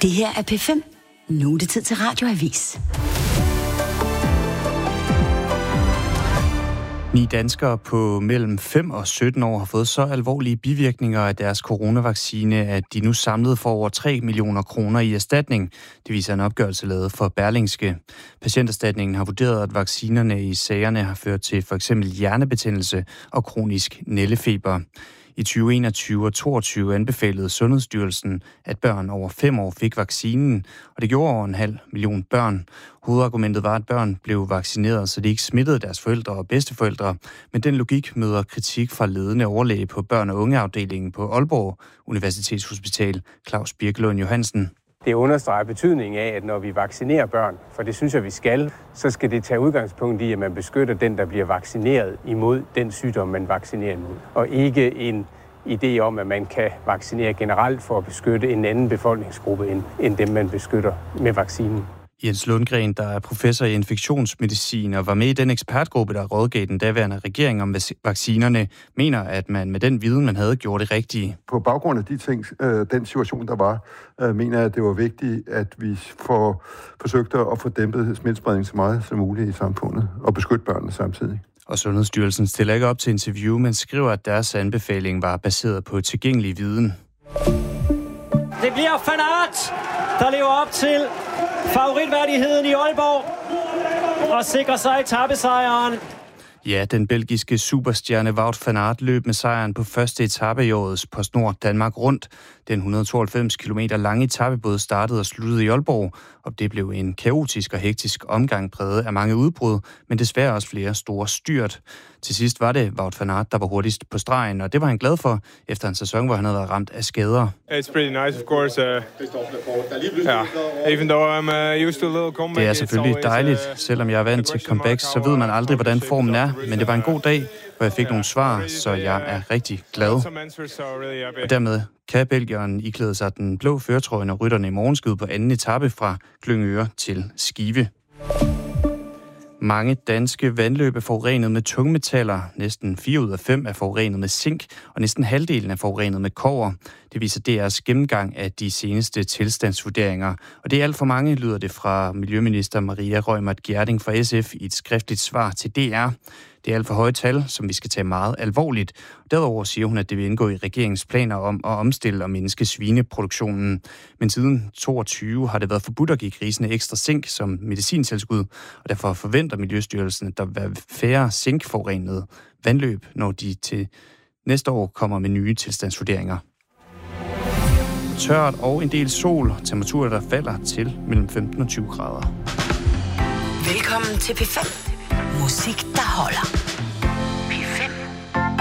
Det her er P5. Nu er det tid til Radioavis. 9 danskere på mellem 5 og 17 år har fået så alvorlige bivirkninger af deres coronavaccine, at de nu samlet får over 3 millioner kroner i erstatning. Det viser en opgørelse lavet for Berlingske. Patienterstatningen har vurderet, at vaccinerne i sagerne har ført til f.eks. hjernebetændelse og kronisk nældefeber. I 2021 og 2022 anbefalede Sundhedsstyrelsen, at børn over 5 år fik vaccinen, og det gjorde over 500.000 børn. Hovedargumentet var, at børn blev vaccineret, så de ikke smittede deres forældre og bedsteforældre, men den logik møder kritik fra ledende overlæge på børn- og ungeafdelingen på Aalborg Universitetshospital, Claus Birkelund Johansen. Det understreger betydningen af, at når vi vaccinerer børn, for det synes jeg, vi skal, så skal det tage udgangspunkt i, at man beskytter den, der bliver vaccineret imod den sygdom, man vaccinerer imod. Og ikke en idé om, at man kan vaccinere generelt for at beskytte en anden befolkningsgruppe, end dem, man beskytter med vaccinen. Jens Lundgren, der er professor i infektionsmedicin og var med i den ekspertgruppe, der rådgav den daværende regering om vaccinerne, mener, at man med den viden, man havde, gjort det rigtige. På baggrund af de ting, den situation, der var, mener jeg, at det var vigtigt, at vi forsøgte at få dæmpet smittespredning så meget som muligt i samfundet og beskytte børnene samtidig. Og Sundhedsstyrelsen stiller ikke op til interview, men skriver, at deres anbefaling var baseret på tilgængelig viden. Det bliver Van Aert, der lever op til favoritværdigheden i Aalborg og sikrer sig etapesejren. Ja, den belgiske superstjerne Wout van Aert løb med sejren på første etape i årets PostNord Danmark Rundt. Den 192 km lange etape både startede og sluttede i Aalborg, og det blev en kaotisk og hektisk omgang præget af mange udbrud, men desværre også flere store styrt. Til sidst var det Wout van Aert, der var hurtigst på stregen, og det var han glad for efter en sæson, hvor han havde været ramt af skader. It's pretty nice, of course. Even though I'm used to a little comeback. Det er selvfølgelig dejligt. Selvom jeg er vant til comebacks, så ved man aldrig, hvordan formen er. Men det var en god dag, hvor jeg fik nogle svar, så jeg er rigtig glad. Og dermed kan belgieren iklæde sig den blå førertrøje, når rytterne i morgen skal ud på anden etape fra Glyngøre til Skive. Mange danske vandløb er forurenet med tungmetaller. Næsten 4 ud af 5 er forurenet med zink, og næsten halvdelen er forurenet med kobber. Det viser DR's gennemgang af de seneste tilstandsvurderinger. Og det er alt for mange, lyder det fra Miljøminister Maria Reumert Gjerding fra SF i et skriftligt svar til DR. Det er alt for høje tal, som vi skal tage meget alvorligt. Derudover siger hun, at det vil indgå i regeringens planer om at omstille og mindske svineproduktionen. Men siden 2022 har det været forbudt at give grisene ekstra zink som medicintilskud, og derfor forventer Miljøstyrelsen, at der vil være færre zinkforurenede vandløb, når de til næste år kommer med nye tilstandsvurderinger. Tørt og en del sol. Temperaturer, der falder til mellem 15 og 20 grader. Velkommen til P5. Musik, der holder.